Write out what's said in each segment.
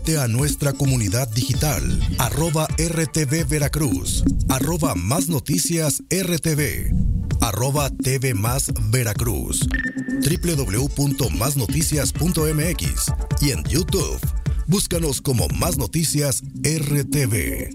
Únete a nuestra comunidad digital, @RTV Veracruz, @Más Noticias RTV, @TV Más Veracruz, www.masnoticias.mx y en YouTube. Búscanos como Más Noticias RTV.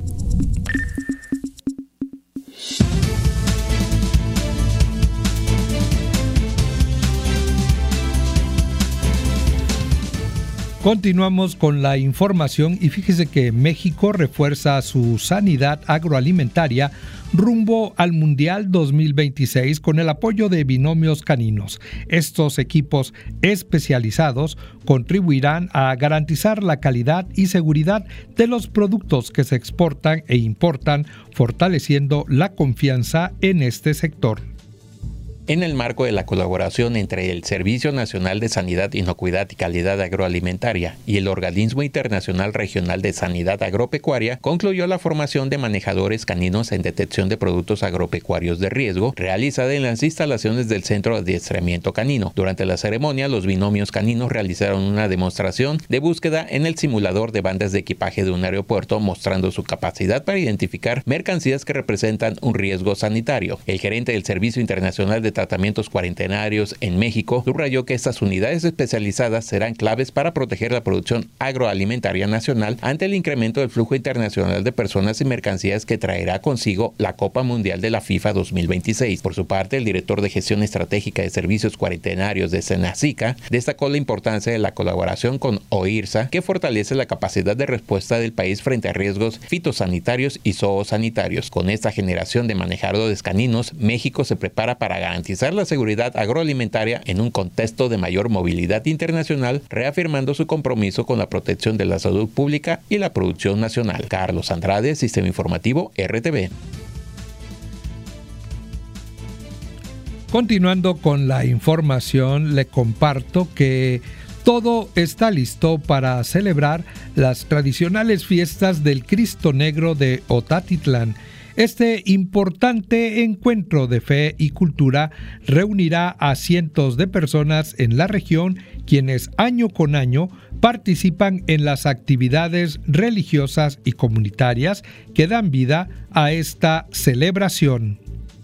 Continuamos con la información y fíjese que México refuerza su sanidad agroalimentaria rumbo al Mundial 2026 con el apoyo de binomios caninos. Estos equipos especializados contribuirán a garantizar la calidad y seguridad de los productos que se exportan e importan, fortaleciendo la confianza en este sector. En el marco de la colaboración entre el Servicio Nacional de Sanidad, Inocuidad y Calidad Agroalimentaria y el Organismo Internacional Regional de Sanidad Agropecuaria, concluyó la formación de manejadores caninos en detección de productos agropecuarios de riesgo, realizada en las instalaciones del Centro de Adiestramiento Canino. Durante la ceremonia, los binomios caninos realizaron una demostración de búsqueda en el simulador de bandas de equipaje de un aeropuerto, mostrando su capacidad para identificar mercancías que representan un riesgo sanitario. El gerente del Servicio Internacional de Tratamientos Cuarentenarios en México subrayó que estas unidades especializadas serán claves para proteger la producción agroalimentaria nacional ante el incremento del flujo internacional de personas y mercancías que traerá consigo la Copa Mundial de la FIFA 2026. Por su parte, el director de Gestión Estratégica de Servicios Cuarentenarios de Senacica destacó la importancia de la colaboración con OIRSA, que fortalece la capacidad de respuesta del país frente a riesgos fitosanitarios y zoosanitarios. Con esta generación de manejadores caninos, México se prepara para garantizar la seguridad agroalimentaria en un contexto de mayor movilidad internacional, reafirmando su compromiso con la protección de la salud pública y la producción nacional. Carlos Andrade, Sistema Informativo RTV. Continuando con la información, le comparto que todo está listo para celebrar las tradicionales fiestas del Cristo Negro de Otatitlán. Este importante encuentro de fe y cultura reunirá a cientos de personas en la región, quienes año con año participan en las actividades religiosas y comunitarias que dan vida a esta celebración.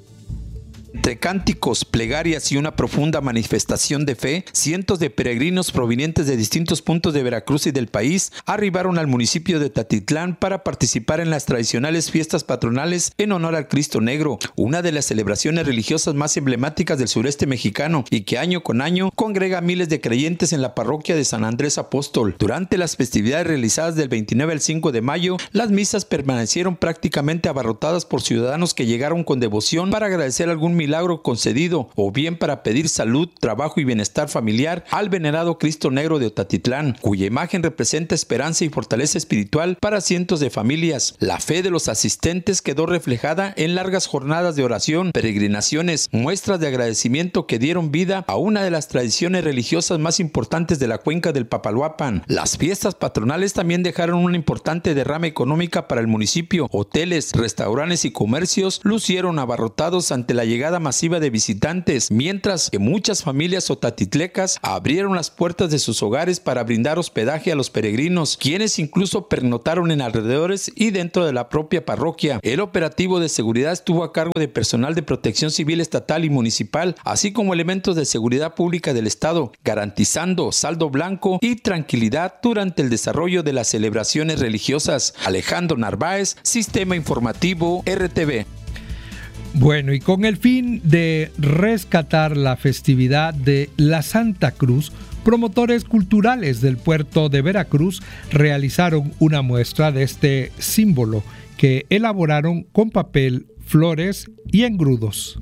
Entre cánticos, plegarias y una profunda manifestación de fe, cientos de peregrinos provenientes de distintos puntos de Veracruz y del país arribaron al municipio de Otatitlán para participar en las tradicionales fiestas patronales en honor al Cristo Negro, una de las celebraciones religiosas más emblemáticas del sureste mexicano y que año con año congrega a miles de creyentes en la parroquia de San Andrés Apóstol. Durante las festividades realizadas del 29 al 5 de mayo, las misas permanecieron prácticamente abarrotadas por ciudadanos que llegaron con devoción para agradecer algún milagro concedido o bien para pedir salud, trabajo y bienestar familiar al venerado Cristo Negro de Otatitlán, cuya imagen representa esperanza y fortaleza espiritual para cientos de familias. La fe de los asistentes quedó reflejada en largas jornadas de oración, peregrinaciones, muestras de agradecimiento que dieron vida a una de las tradiciones religiosas más importantes de la cuenca del Papaloapan. Las fiestas patronales también dejaron una importante derrama económica para el municipio. Hoteles, restaurantes y comercios lucieron abarrotados ante la llegada masiva de visitantes, mientras que muchas familias otatitlecas abrieron las puertas de sus hogares para brindar hospedaje a los peregrinos, quienes incluso pernotaron en alrededores y dentro de la propia parroquia. El operativo de seguridad estuvo a cargo de personal de protección civil estatal y municipal, así como elementos de seguridad pública del estado, garantizando saldo blanco y tranquilidad durante el desarrollo de las celebraciones religiosas. Alejandro Narváez, Sistema Informativo RTV. Bueno, y con el fin de rescatar la festividad de la Santa Cruz, promotores culturales del puerto de Veracruz realizaron una muestra de este símbolo que elaboraron con papel, flores y engrudos.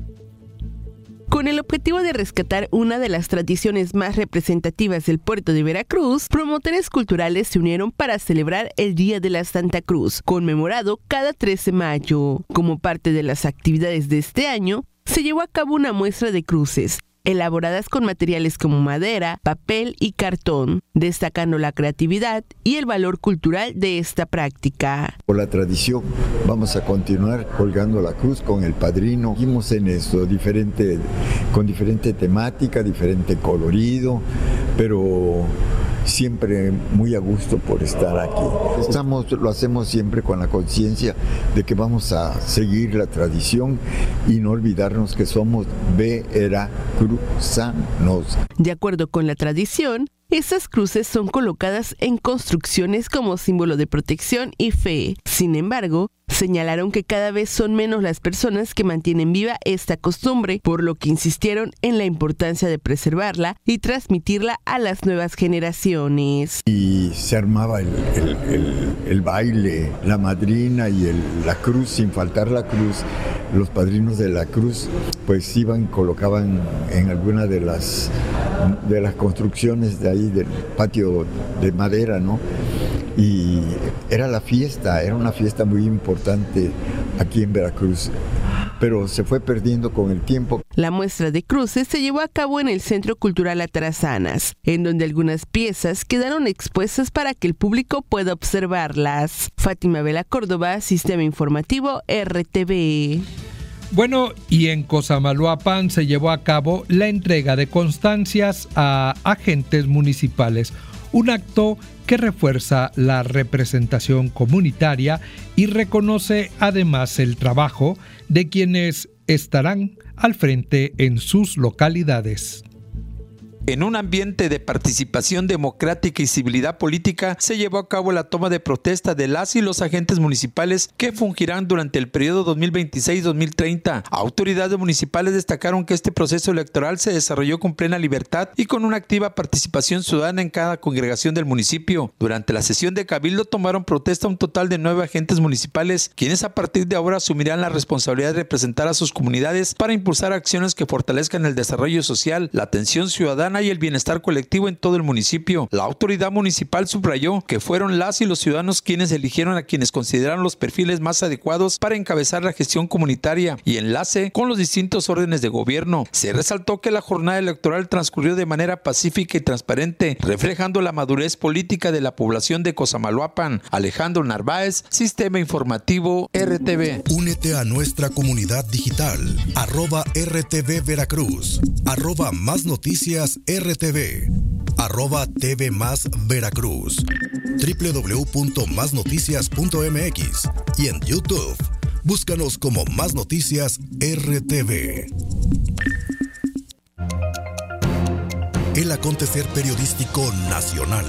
Con el objetivo de rescatar una de las tradiciones más representativas del puerto de Veracruz, promotores culturales se unieron para celebrar el Día de la Santa Cruz, conmemorado cada 13 de mayo. Como parte de las actividades de este año, se llevó a cabo una muestra de cruces, elaboradas con materiales como madera, papel y cartón, destacando la creatividad y el valor cultural de esta práctica. Por la tradición, vamos a continuar colgando la cruz con el padrino. Seguimos en esto, con diferente temática, diferente colorido, pero siempre muy a gusto por estar aquí. Lo hacemos siempre con la conciencia de que vamos a seguir la tradición y no olvidarnos que somos veracruzanos. De acuerdo con la tradición, esas cruces son colocadas en construcciones como símbolo de protección y fe. Sin embargo, señalaron que cada vez son menos las personas que mantienen viva esta costumbre, por lo que insistieron en la importancia de preservarla y transmitirla a las nuevas generaciones. Y se armaba el baile, la madrina y la cruz, sin faltar la cruz. Los padrinos de la cruz pues iban y colocaban en alguna de las construcciones de ahí del patio de madera, ¿no? Y era una fiesta muy importante aquí en Veracruz, pero se fue perdiendo con el tiempo. La muestra de cruces se llevó a cabo en el Centro Cultural Atarazanas, en donde algunas piezas quedaron expuestas para que el público pueda observarlas. Fátima Vela Córdoba, Sistema Informativo RTV. Bueno, y en Cosamaloapan se llevó a cabo la entrega de constancias a agentes municipales, un acto que refuerza la representación comunitaria y reconoce además el trabajo de quienes estarán al frente en sus localidades. En un ambiente de participación democrática y civilidad política, se llevó a cabo la toma de protesta de las y los agentes municipales que fungirán durante el periodo 2026-2030. Autoridades municipales destacaron que este proceso electoral se desarrolló con plena libertad y con una activa participación ciudadana en cada congregación del municipio. Durante la sesión de cabildo tomaron protesta un total de 9 agentes municipales, quienes a partir de ahora asumirán la responsabilidad de representar a sus comunidades para impulsar acciones que fortalezcan el desarrollo social, la atención ciudadana y el bienestar colectivo en todo el municipio. La autoridad municipal subrayó que fueron las y los ciudadanos quienes eligieron a quienes consideraron los perfiles más adecuados para encabezar la gestión comunitaria y enlace con los distintos órdenes de gobierno. Se resaltó que la jornada electoral transcurrió de manera pacífica y transparente, reflejando la madurez política de la población de Cosamaloapan. Alejandro Narváez, Sistema Informativo RTV. Únete a nuestra comunidad digital, @RTV Veracruz, @Más Noticias RTV, @TV Más Veracruz, www.masnoticias.mx y en YouTube. Búscanos como Más Noticias RTV. El acontecer periodístico nacional.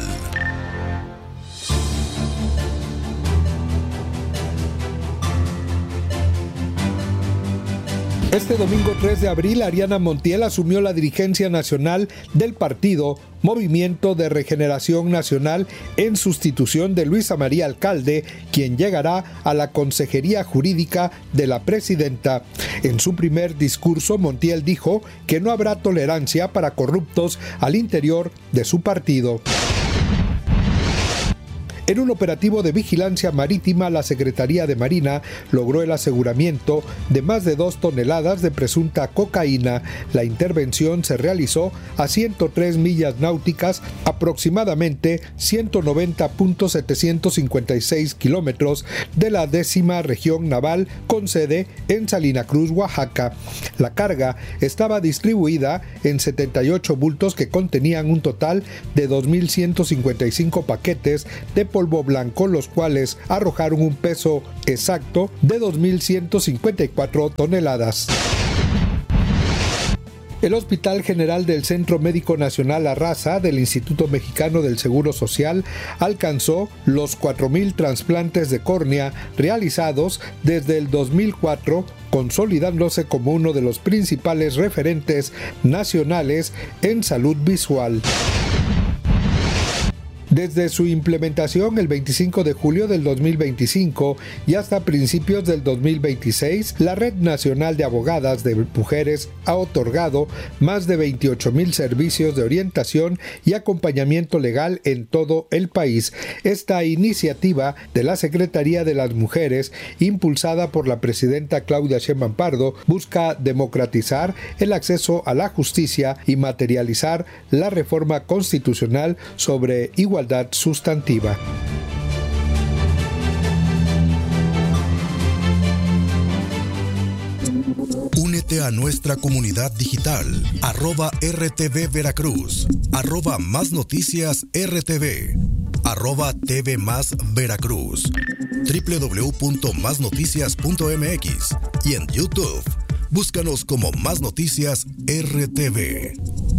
Este domingo 3 de abril, Ariana Montiel asumió la dirigencia nacional del partido Movimiento de Regeneración Nacional en sustitución de Luisa María Alcalde, quien llegará a la Consejería Jurídica de la presidenta. En su primer discurso, Montiel dijo que no habrá tolerancia para corruptos al interior de su partido. En un operativo de vigilancia marítima, la Secretaría de Marina logró el aseguramiento de más de 2 toneladas de presunta cocaína. La intervención se realizó a 103 millas náuticas, aproximadamente 190.756 kilómetros de la 10ª región naval con sede en Salina Cruz, Oaxaca. La carga estaba distribuida en 78 bultos que contenían un total de 2.155 paquetes de polvo blanco, los cuales arrojaron un peso exacto de 2.154 toneladas. El Hospital General del Centro Médico Nacional Arrasa del Instituto Mexicano del Seguro Social alcanzó los 4,000 trasplantes de córnea realizados desde el 2004, consolidándose como uno de los principales referentes nacionales en salud visual. Desde su implementación el 25 de julio del 2025 y hasta principios del 2026, la Red Nacional de Abogadas de Mujeres ha otorgado más de 28,000 servicios de orientación y acompañamiento legal en todo el país. Esta iniciativa de la Secretaría de las Mujeres, impulsada por la presidenta Claudia Sheinbaum Pardo, busca democratizar el acceso a la justicia y materializar la reforma constitucional sobre igualdad sustantiva. Únete a nuestra comunidad digital, @RTV Veracruz, @Más Noticias RTV, @TV Más Veracruz, www.masnoticias.mx y en YouTube. Búscanos como Más Noticias RTV.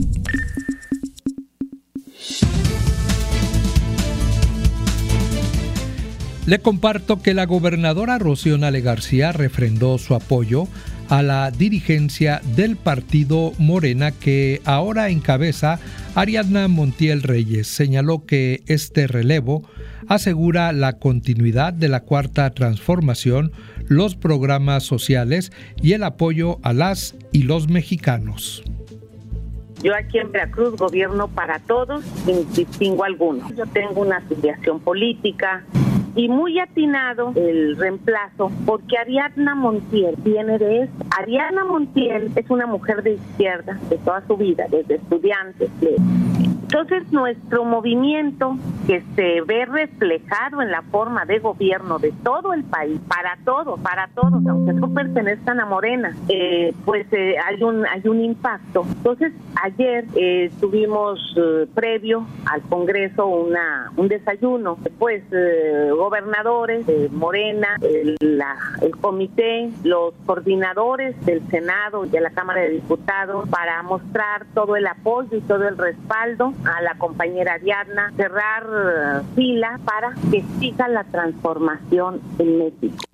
Le comparto que la gobernadora Rocío Nale García refrendó su apoyo a la dirigencia del partido Morena que ahora encabeza Ariadna Montiel Reyes. Señaló que este relevo asegura la continuidad de la Cuarta Transformación, los programas sociales y el apoyo a las y los mexicanos. Yo aquí en Veracruz gobierno para todos, sin distingo alguno. Yo tengo una afiliación política y muy atinado el reemplazo, porque Ariadna Montiel viene de eso. Ariadna Montiel es una mujer de izquierda de toda su vida, desde estudiante. Entonces nuestro movimiento, que se ve reflejado en la forma de gobierno de todo el país, para todos, aunque no pertenezcan a Morena, hay un impacto. Entonces ayer tuvimos previo al Congreso un desayuno, pues gobernadores de Morena, el comité, los coordinadores del Senado y de la Cámara de Diputados, para mostrar todo el apoyo y todo el respaldo a la compañera Ariadna, cerrar fila para que siga la transformación en México.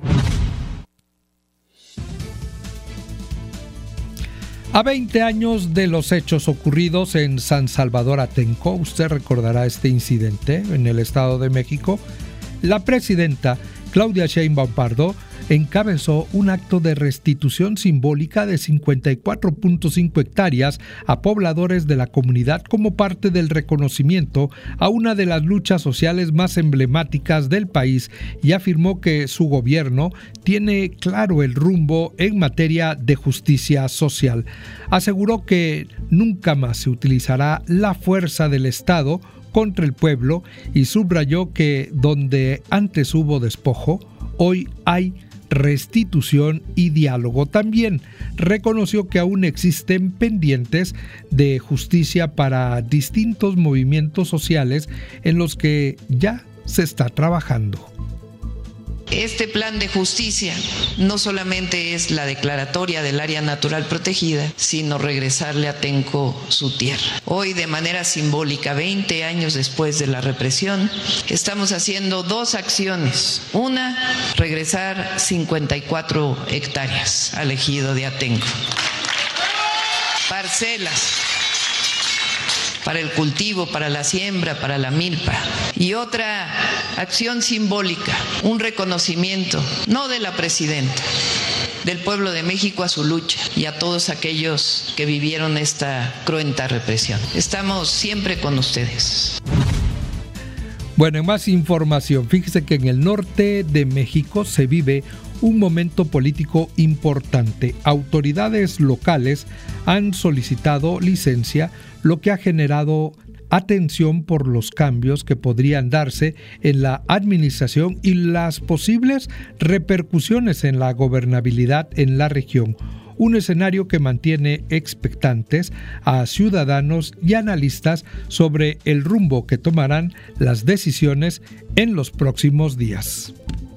A 20 años de los hechos ocurridos en San Salvador Atenco, usted recordará este incidente en el Estado de México, la presidenta Claudia Sheinbaum Pardo encabezó un acto de restitución simbólica de 54.5 hectáreas a pobladores de la comunidad como parte del reconocimiento a una de las luchas sociales más emblemáticas del país, y afirmó que su gobierno tiene claro el rumbo en materia de justicia social. Aseguró que nunca más se utilizará la fuerza del Estado contra el pueblo y subrayó que donde antes hubo despojo, hoy hay restitución y diálogo. También reconoció que aún existen pendientes de justicia para distintos movimientos sociales en los que ya se está trabajando. Este plan de justicia no solamente es la declaratoria del área natural protegida, sino regresarle a Atenco su tierra. Hoy, de manera simbólica, 20 años después de la represión, estamos haciendo dos acciones. Una, regresar 54 hectáreas al ejido de Atenco. Parcelas para el cultivo, para la siembra, para la milpa. Y otra acción simbólica, un reconocimiento, no de la presidenta, del pueblo de México a su lucha y a todos aquellos que vivieron esta cruenta represión. Estamos siempre con ustedes. Bueno, en más información, fíjese que en el norte de México se vive un momento político importante. Autoridades locales han solicitado licencia, lo que ha generado atención por los cambios que podrían darse en la administración y las posibles repercusiones en la gobernabilidad en la región. Un escenario que mantiene expectantes a ciudadanos y analistas sobre el rumbo que tomarán las decisiones en los próximos días.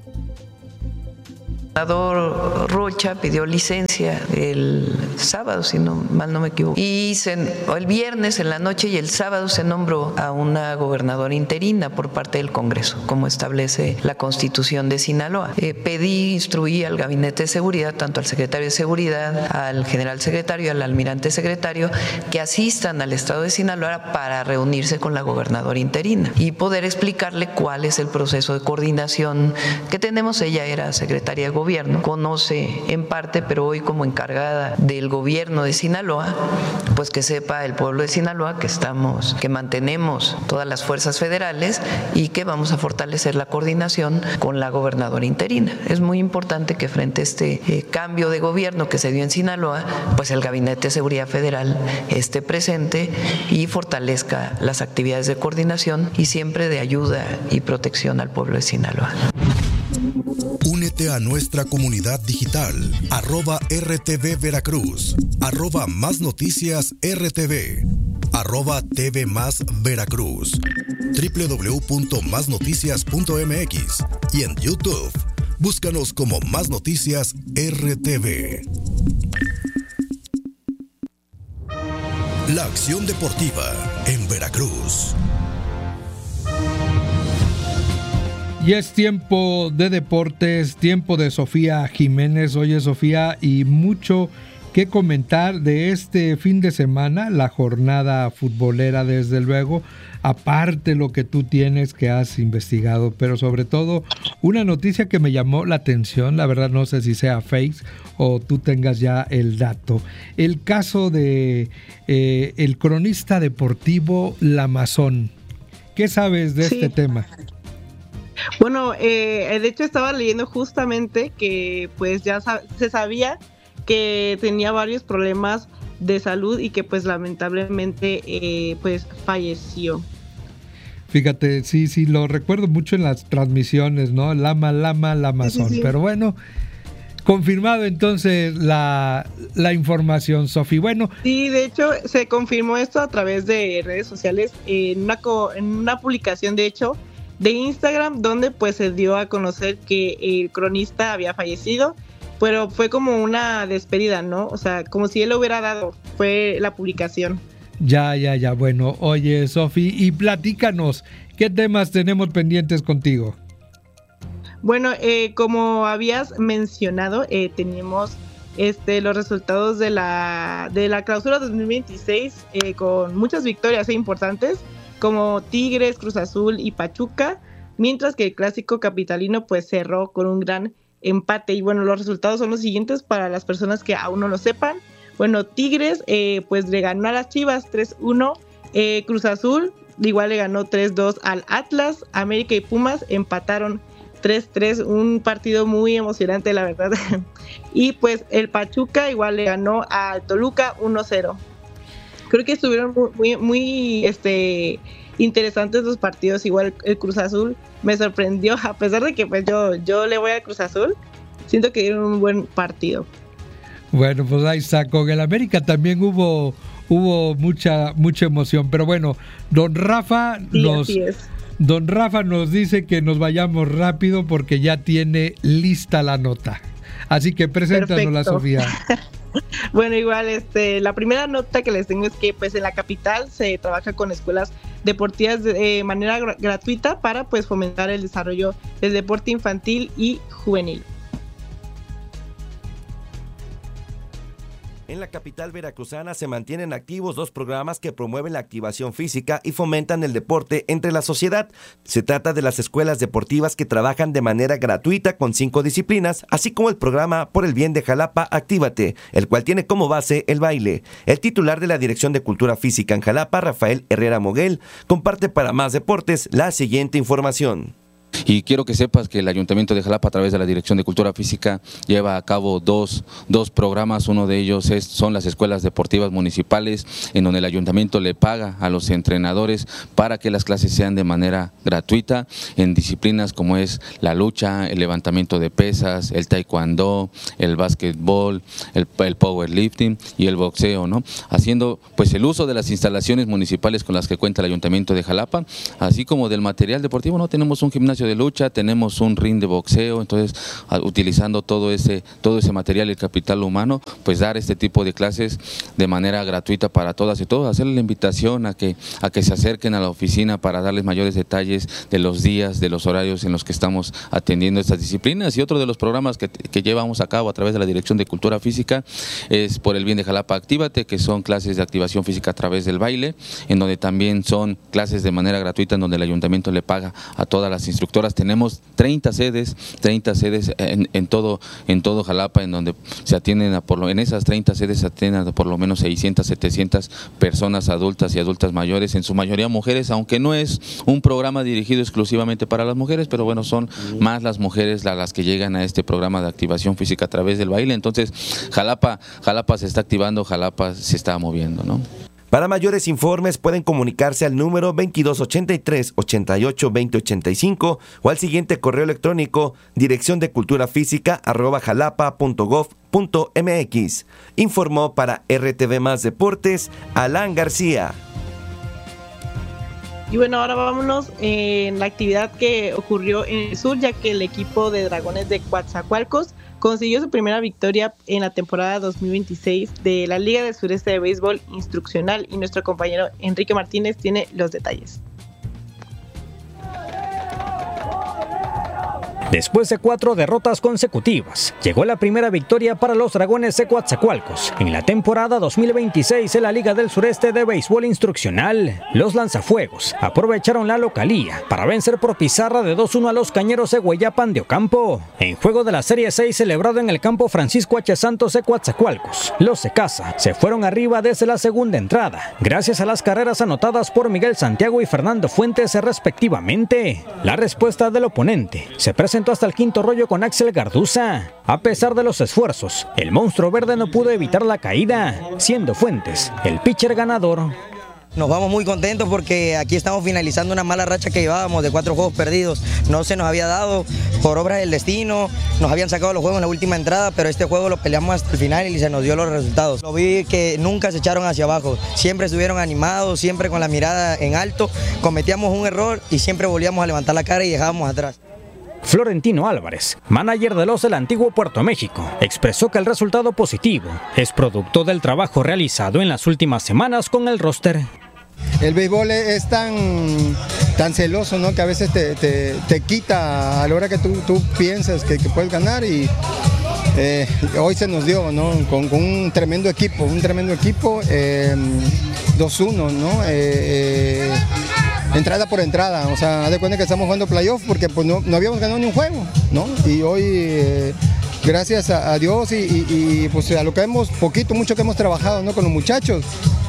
El gobernador Rocha pidió licencia el sábado, si no mal no me equivoco, y el viernes en la noche y el sábado se nombró a una gobernadora interina por parte del Congreso, como establece la Constitución de Sinaloa. Instruí al Gabinete de Seguridad, tanto al secretario de Seguridad, al general secretario y al almirante secretario, que asistan al estado de Sinaloa para reunirse con la gobernadora interina y poder explicarle cuál es el proceso de coordinación que tenemos. Ella era secretaria de Gobierno, conoce en parte, pero hoy como encargada del gobierno de Sinaloa, pues que sepa el pueblo de Sinaloa que mantenemos todas las fuerzas federales y que vamos a fortalecer la coordinación con la gobernadora interina. Es muy importante que frente a este cambio de gobierno que se dio en Sinaloa, pues el Gabinete de Seguridad Federal esté presente y fortalezca las actividades de coordinación y siempre de ayuda y protección al pueblo de Sinaloa. Únete a nuestra comunidad digital, @RTV Veracruz, @Más Noticias RTV, @TV Más Veracruz, www.masnoticias.mx y en YouTube. Búscanos como Más Noticias RTV. La acción deportiva en Veracruz. Y es tiempo de deportes, tiempo de Sofía Jiménez. Oye, Sofía, y mucho que comentar de este fin de semana, la jornada futbolera, desde luego, aparte lo que tú tienes que has investigado, pero sobre todo una noticia que me llamó la atención, la verdad no sé si sea fake o tú tengas ya el dato. El caso de el cronista deportivo Lamazón. ¿Qué sabes de este tema? Bueno, de hecho estaba leyendo justamente que pues ya se sabía que tenía varios problemas de salud y que pues lamentablemente pues falleció. Fíjate, sí, lo recuerdo mucho en las transmisiones, ¿no? Lamazón. Sí. Pero bueno, confirmado entonces la información, Sofi. Bueno. Sí, de hecho se confirmó esto a través de redes sociales, en una publicación de hecho de Instagram, donde pues se dio a conocer que el cronista había fallecido, pero fue como una despedida, ¿no? O sea, como si él lo hubiera dado, fue la publicación. Ya, bueno, oye, Sofi, y platícanos, ¿qué temas tenemos pendientes contigo? Bueno, como habías mencionado, tenemos los resultados de la clausura 2026 con muchas victorias importantes, como Tigres, Cruz Azul y Pachuca, mientras que el clásico capitalino pues cerró con un gran empate. Y bueno, los resultados son los siguientes para las personas que aún no lo sepan. Bueno, Tigres pues le ganó a las Chivas 3-1, Cruz Azul igual le ganó 3-2 al Atlas, América y Pumas empataron 3-3, un partido muy emocionante la verdad. Y pues el Pachuca igual le ganó al Toluca 1-0. Creo que estuvieron muy interesantes los partidos. Igual el Cruz Azul me sorprendió, a pesar de que pues yo le voy al Cruz Azul, siento que dieron un buen partido. Bueno, pues ahí está, con el América también hubo mucha emoción, pero bueno, Don Rafa nos dice que nos vayamos rápido porque ya tiene lista la nota. Así que preséntanosla, Sofía. Bueno, igual la primera nota que les tengo es que pues en la capital se trabaja con escuelas deportivas de manera gratuita para pues fomentar el desarrollo del deporte infantil y juvenil. En la capital veracruzana se mantienen activos 2 programas que promueven la activación física y fomentan el deporte entre la sociedad. Se trata de las escuelas deportivas que trabajan de manera gratuita con 5 disciplinas, así como el programa Por el Bien de Jalapa, Actívate, el cual tiene como base el baile. El titular de la Dirección de Cultura Física en Jalapa, Rafael Herrera Moguel, comparte para Más Deportes la siguiente información. Y quiero que sepas que el Ayuntamiento de Jalapa, a través de la Dirección de Cultura Física, lleva a cabo dos programas. Uno de ellos son las escuelas deportivas municipales, en donde el Ayuntamiento le paga a los entrenadores para que las clases sean de manera gratuita en disciplinas como es la lucha, el levantamiento de pesas, el taekwondo, el básquetbol, el powerlifting y el boxeo, ¿no? Haciendo pues el uso de las instalaciones municipales con las que cuenta el Ayuntamiento de Jalapa, así como del material deportivo, ¿no? Tenemos un gimnasio de lucha, tenemos un ring de boxeo, entonces utilizando todo ese material y el capital humano, pues dar este tipo de clases de manera gratuita para todas y todos, hacerles la invitación a que se acerquen a la oficina para darles mayores detalles de los días, de los horarios en los que estamos atendiendo estas disciplinas. Y otro de los programas que llevamos a cabo a través de la Dirección de Cultura Física es Por el Bien de Jalapa, Actívate, que son clases de activación física a través del baile, en donde también son clases de manera gratuita, en donde el Ayuntamiento le paga a todas las instructoras. Tenemos 30 sedes en todo Jalapa, en donde se atienden en esas 30 sedes se atienden a por lo menos 600, 700 personas adultas y adultas mayores, en su mayoría mujeres, aunque no es un programa dirigido exclusivamente para las mujeres, pero bueno, son más las mujeres las que llegan a este programa de activación física a través del baile. Entonces, Jalapa se está activando, Jalapa se está moviendo, ¿no? Para mayores informes pueden comunicarse al número 2283-882085 o al siguiente correo electrónico direcciondeculturafísica@jalapa.gov.mx. Informó para RTV Más Deportes, Alan García. Y bueno, ahora vámonos en la actividad que ocurrió en el sur, ya que el equipo de Dragones de Coatzacoalcos consiguió su primera victoria en la temporada 2026 de la Liga del Sureste de Béisbol Instruccional, y nuestro compañero Enrique Martínez tiene los detalles. Después de 4 derrotas consecutivas, llegó la primera victoria para los Dragones de Coatzacoalcos en la temporada 2026 de la Liga del Sureste de Béisbol Instruccional. Los lanzafuegos aprovecharon la localía para vencer por pizarra de 2-1 a los Cañeros de Hueyapan de Ocampo. En juego de la Serie 6 celebrado en el campo Francisco H. Santos de Coatzacoalcos, los de casa se fueron arriba desde la segunda entrada, gracias a las carreras anotadas por Miguel Santiago y Fernando Fuentes respectivamente. La respuesta del oponente se presentó hasta el quinto rollo con Axel Garduza. A pesar de los esfuerzos, el monstruo verde no pudo evitar la caída, siendo Fuentes el pitcher ganador. Nos vamos muy contentos porque aquí estamos finalizando una mala racha que llevábamos de 4 juegos perdidos. No se nos había dado por obra del destino, nos habían sacado los juegos en la última entrada, pero este juego lo peleamos hasta el final y se nos dio los resultados. Lo vi que nunca se echaron hacia abajo, siempre estuvieron animados, siempre con la mirada en alto. Cometíamos un error y siempre volvíamos a levantar la cara y dejábamos atrás. Florentino Álvarez, manager de los del antiguo Puerto México, expresó que el resultado positivo es producto del trabajo realizado en las últimas semanas con el roster. El béisbol es tan celoso, ¿no?, que a veces te quita a la hora que tú piensas que puedes ganar, y hoy se nos dio, ¿no?, con un tremendo equipo, 2-1, ¿no? Entrada por entrada, o sea, haz de cuenta que estamos jugando playoff porque pues no habíamos ganado ni un juego, ¿no? Y hoy, gracias a Dios y pues a lo que mucho que hemos trabajado, ¿no?, con los muchachos,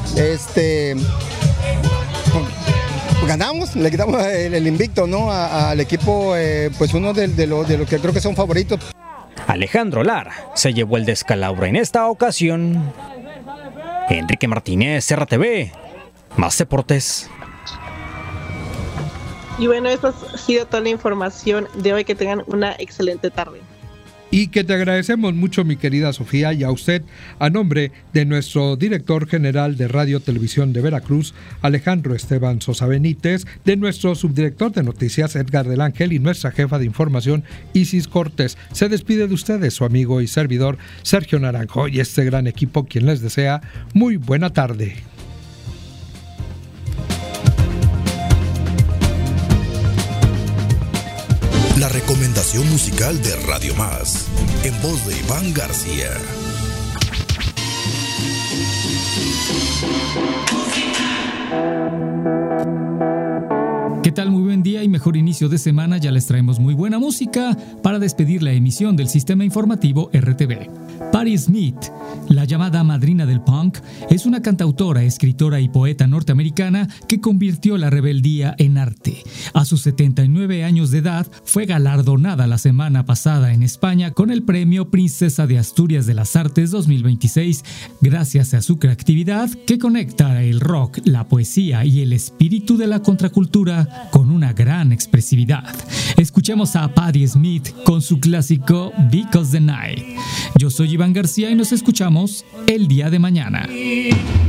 ganamos, le quitamos el invicto, ¿no?, al equipo, pues uno de los que creo que son favoritos. Alejandro Lara se llevó el descalabro en esta ocasión. Enrique Martínez, RTV, Más Deportes. Y bueno, esta ha sido toda la información de hoy. Que tengan una excelente tarde. Y que te agradecemos mucho, mi querida Sofía, y a usted, a nombre de nuestro director general de Radio Televisión de Veracruz, Alejandro Esteban Sosa Benítez, de nuestro subdirector de noticias, Edgar del Ángel, y nuestra jefa de información, Isis Cortés. Se despide de ustedes su amigo y servidor, Sergio Naranjo, y este gran equipo, quien les desea muy buena tarde. La recomendación musical de Radio Más, en voz de Iván García. ¿Qué tal? Muy buen día y mejor inicio de semana. Ya les traemos muy buena música para despedir la emisión del sistema informativo RTV. Patti Smith, la llamada madrina del punk, es una cantautora, escritora y poeta norteamericana que convirtió la rebeldía en arte. A sus 79 años de edad, fue galardonada la semana pasada en España con el premio Princesa de Asturias de las Artes 2026, gracias a su creatividad que conecta el rock, la poesía y el espíritu de la contracultura con una gran expresividad. Escuchemos a Patti Smith con su clásico Because the Night. Yo soy Iván García y nos escuchamos el día de mañana.